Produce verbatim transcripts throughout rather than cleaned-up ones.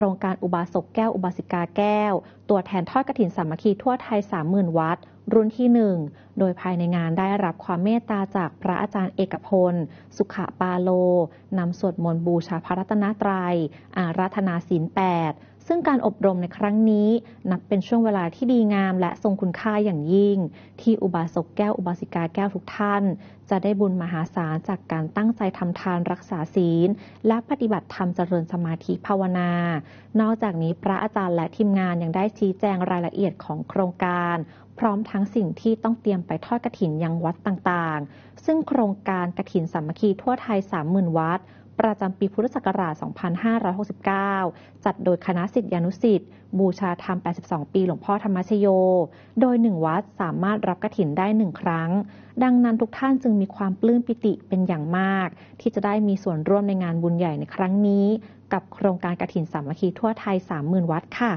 โครงการอุบาสกแก้วอุบาสิกาแก้วตัวแทนทอดกฐินสามัคคีทั่วไทย สามหมื่น วัดรุ่นที่หนึ่งโดยภายในงานได้รับความเมตตาจากพระอาจารย์เอกพลสุขปาโลนำสวดมนต์บูชาพระรัตนตรัยอาราธนาศีลแปดซึ่งการอบรมในครั้งนี้นับเป็นช่วงเวลาที่ดีงามและทรงคุณค่าอย่างยิ่งที่อุบาสกแก้วอุบาสิกาแก้วทุกท่านจะได้บุญมหาศาลจากการตั้งใจทำทานรักษาศีลและปฏิบัติธรรมเจริญสมาธิภาวนานอกจากนี้พระอาจารย์และทีมงานยังได้ชี้แจงรายละเอียดของโครงการพร้อมทั้งสิ่งที่ต้องเตรียมไปทอดกฐินยังวัดต่างๆซึ่งโครงการกฐินสามัคคีทั่วไทย สามหมื่น วัดประจำปีพุทธศักราช สองพันห้าร้อยหกสิบเก้า จัดโดยคณะศิษยานุศิษย์บูชาธรรม แปดสิบสอง ปีหลวงพ่อธรรมชโยโดยหนึ่งวัดสามารถรับกฐินได้หนึ่งครั้งดังนั้นทุกท่านจึงมีความปลื้มปิติเป็นอย่างมากที่จะได้มีส่วนร่วมในงานบุญใหญ่ในครั้งนี้กับโครงการกฐินสามัคคีทั่วไทย สามหมื่น วัดค่ะ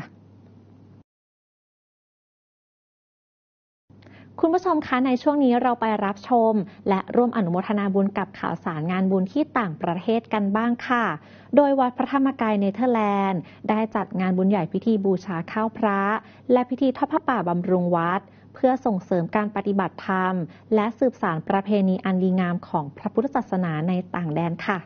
คุณผู้ชมคะในช่วงนี้เราไปรับชมและร่วมอนุโมทนาบุญกับข่าวสารงานบุญที่ต่างประเทศกันบ้างค่ะโดยวัดพระธรรมกายเนเธอร์แลนด์ได้จัดงานบุญใหญ่พิธีบูชาข้าวพระและพิธีทอดผ้าป่าบำรุงวัดเพื่อส่งเสริมการปฏิบัติธรรมและสืบสานประเพณีอันดีงามของพระพุทธศาสนาในต่างแดนค่ะ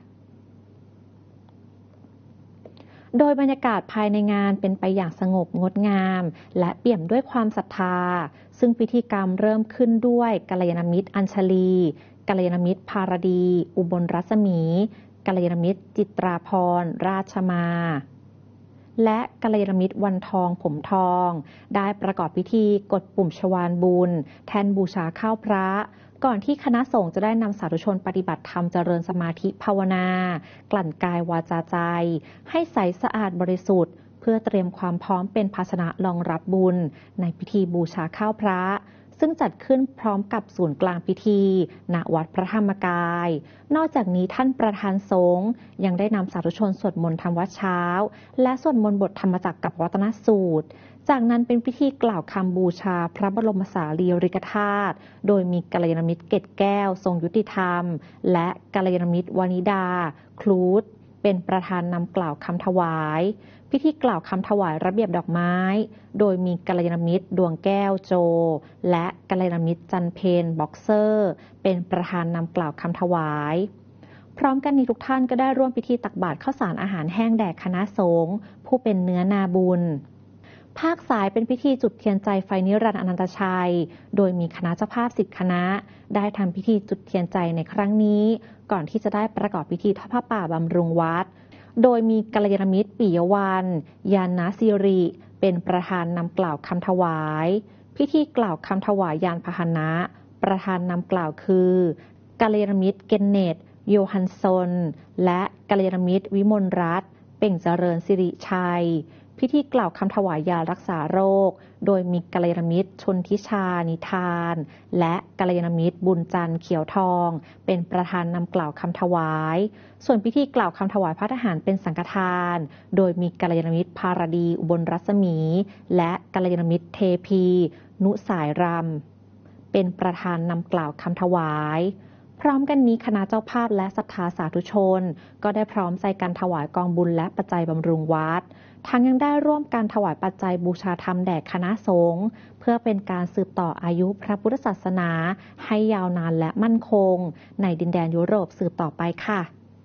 โดยบรรยากาศภายในงานเป็นไปอย่างสงบงดงามและเปี่ยมด้วยความศรัทธาซึ่งพิธีกรรมเริ่มขึ้นด้วยกัลยาณมิตรอัญชลีกัลยาณมิตรภารดี อุบลรัศมีกัลยาณมิตรจิตราพรราชมาและกัลยาณมิตรวันทองผมทองได้ประกอบพิธีกดปุ่มชวาลบุญแทนบูชาข้าวพระก่อนที่คณะสงฆ์จะได้นำสาธุชนปฏิบัติธรรมเจริญสมาธิภาวนากลั่นกายวาจาใจให้ใสสะอาดบริสุทธิ์เพื่อเตรียมความพร้อมเป็นภาชนะรองรับบุญในพิธีบูชาข้าวพระซึ่งจัดขึ้นพร้อมกับศูนย์กลางพิธีณวัดพระธรรมกายนอกจากนี้ท่านประธานสงฆ์ยังได้นำสาธุชนสวดมนต์ทำวัดเช้าและสวดมนต์บทธรรมจักรกับรัตนสูตรจากนั้นเป็นพิธีกล่าวคำบูชาพระบรมสารีริกธาตุโดยมีกัลยาณมิตรเกตแก้วทรงยุติธรรมและกัลยาณมิตรวานิดาคลูดเป็นประธานนำกล่าวคำถวายพิธีกล่าวคำถวายระเบียบดอกไม้โดยมีกัลยาณมิตรดวงแก้วโจและกัลยาณมิตรจันเพนบ็อกเซอร์เป็นประธานนำกล่าวคำถวายพร้อมกันนี้ทุกท่านก็ได้ร่วมพิธีตักบาตรข้าวสารอาหารแห้งแด่คณะสงฆ์ผู้เป็นเนื้อนาบุญภาคสายเป็นพิธีจุดเทียนใจไฟนิรันดร์อนันตชัยโดยมีคณะเจ้าภาพสิบคณะได้ทำพิธีจุดเทียนใจในครั้งนี้ก่อนที่จะได้ประกอบพิธีทอดผ้าป่าบำรุงวัดโดยมีกัลยาณมิตรปิยวรรณยานาสิริเป็นประธานนำกล่าวคำถวายพิธีกล่าวคำถวายยานพาหนะประธานนำกล่าวคือกัลยาณมิตรเกนเนตโยฮันซนและกัลยาณมิตรวิมลรัตน์เป่งเจริญสิริชัยพิธีกล่าวคำถวายยารักษาโรคโดยมีกัลยาณมิตรชนทิชานิทานและกัลยาณมิตรบุญจันทร์เขียวทองเป็นประธานนำกล่าวคำถวายส่วนพิธีกล่าวคำถวายพระทหารเป็นสังฆทานโดยมีกัลยาณมิตรภารดีอุบลรัศมีและกัลยาณมิตรเทพีนุสายรำเป็นประธานนำกล่าวคำถวายพร้อมกันนี้คณะเจ้าภาพและศรัทธาสาธุชนก็ได้พร้อมใจกันถวายกองบุญและปัจจัยบำรุงวัดทั้งยังได้ร่วมกันถวายปัจจัยบูชาธรรมแด่คณะสงฆ์เพื่อเป็นการสืบต่ออายุพระพุทธศาสนาให้ยาวนานและมั่นคงในดินแดนยุโรปสืบต่อไปค่ะ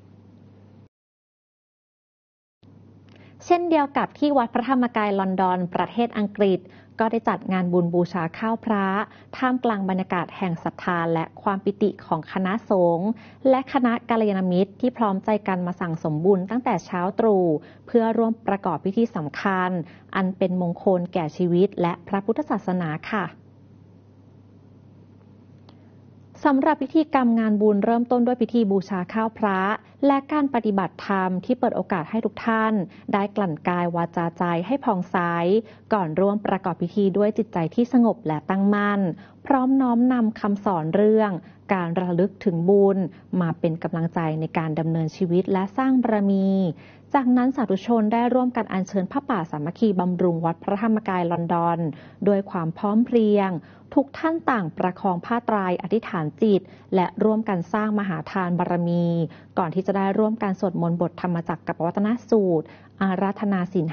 เช่นเดียวกับที่วัดพระธรรมกายลอนดอนประเทศอังกฤษก็ได้จัดงานบุญบูชาข้าวพระท่ามกลางบรรยากาศแห่งศรัทธาและความปิติของคณะสงฆ์และคณะกัลยาณมิตรที่พร้อมใจกันมาสั่งสมบุญตั้งแต่เช้าตรู่เพื่อร่วมประกอบพิธีสำคัญอันเป็นมงคลแก่ชีวิตและพระพุทธศาสนาค่ะสำหรับพิธีกรรมงานบุญเริ่มต้นด้วยพิธีบูชาข้าวพระและการปฏิบัติธรรมที่เปิดโอกาสให้ทุกท่านได้กลั่นกายวาจาใจให้ผ่องใสก่อนร่วมประกอบพิธีด้วยจิตใจที่สงบและตั้งมั่นพร้อมน้อมนำคำสอนเรื่องการระลึกถึงบุญมาเป็นกำลังใจในการดำเนินชีวิตและสร้างบารมีจากนั้นสาธุชนได้ร่วมกันอัญเชิญผ้าป่าสามัคคีบำรุงวัดพระธรรมกายลอนดอนด้วยความพร้อมเพรียงทุกท่านต่างประคองผ้าไตรอธิษฐานจิตและร่วมกันสร้างมหาทานบารมีก่อนที่จะได้ร่วมการสวดมนต์บทธรรมจักรกับปวัตนสูตรอาราธนาศีล